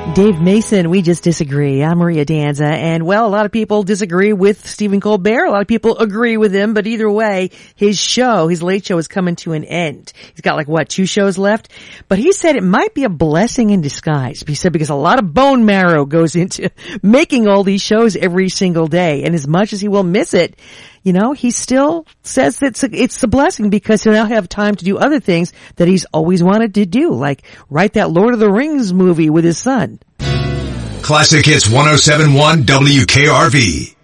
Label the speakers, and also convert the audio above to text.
Speaker 1: Dave Mason, we just disagree. I'm Maria Danza, and well, a lot of people disagree with Stephen Colbert. A lot of people agree with him, but either way, his show, his late show, is coming to an end. He's got 2 shows left? But he said it might be a blessing in disguise. He said because a lot of bone marrow goes into making all these shows every single day, and as much as he will miss it, he still says that it's a blessing because he'll now have time to do other things that he's always wanted to do, like write that Lord of the Rings movie with his son.
Speaker 2: Classic Hits 107.1 WKRV.